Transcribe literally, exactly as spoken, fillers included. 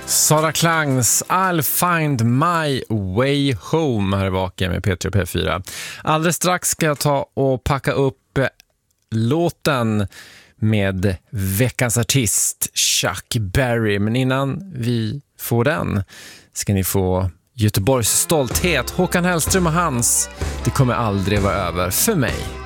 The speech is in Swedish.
Sara Klangs I'll find my way home här vaken med P tre P fyra. Alldeles strax ska jag ta och packa upp låten med veckans artist Chuck Berry. Men innan vi får den ska ni få Göteborgs stolthet, Håkan Hellström och hans Det kommer aldrig vara över för mig.